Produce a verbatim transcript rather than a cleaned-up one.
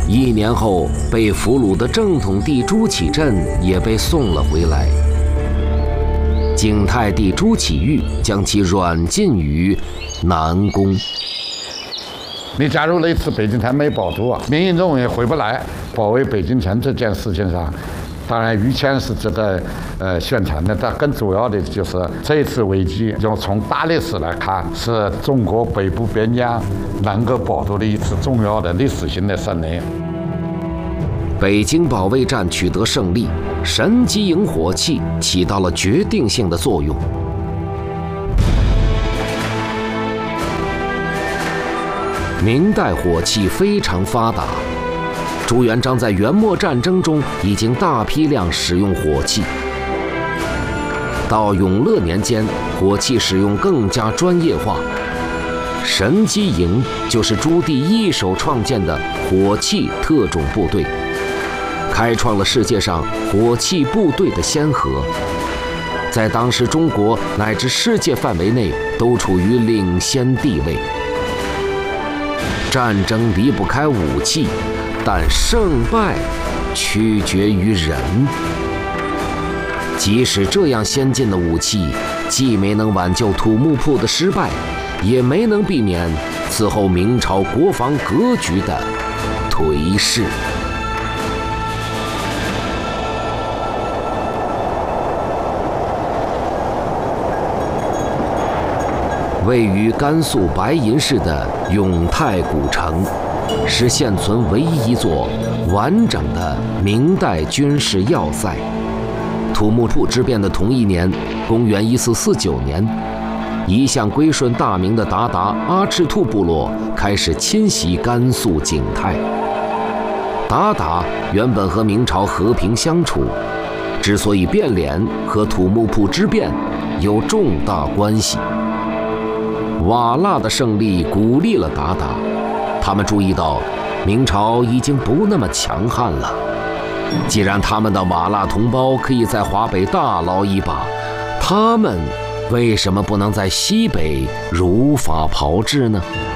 一年后，被俘虏的正统帝朱祁镇也被送了回来。景泰帝朱祁钰将其软禁于南宫。 你假如那次北京城没保住啊，民营中也回不来。保卫北京城这件事情上，当然于谦是值得呃宣传的，但更主要的就是这一次危机，就从大历史来看，是中国北部边疆能够保住的一次重要的历史性的胜利。 北京保卫战取得胜利，神机营火器起到了决定性的作用。明代火器非常发达，朱元璋在元末战争中已经大批量使用火器。到永乐年间，火器使用更加专业化。神机营就是朱棣一手创建的火器特种部队，开创了世界上火器部队的先河，在当时中国乃至世界范围内都处于领先地位。战争离不开武器，但胜败取决于人。即使这样先进的武器，既没能挽救土木堡的失败，也没能避免此后明朝国防格局的颓势。位于甘肃白银市的永泰古城，是现存唯一一座完整的明代军事要塞。土木堡之变的同一年，公元一四四九年，一向归顺大明的鞑靼阿赤兔部落开始侵袭甘肃景泰。鞑靼原本和明朝和平相处，之所以变脸，和土木堡之变有重大关系。瓦剌的胜利鼓励了鞑靼，他们注意到明朝已经不那么强悍了。既然他们的瓦剌同胞可以在华北大捞一把，他们为什么不能在西北如法炮制呢？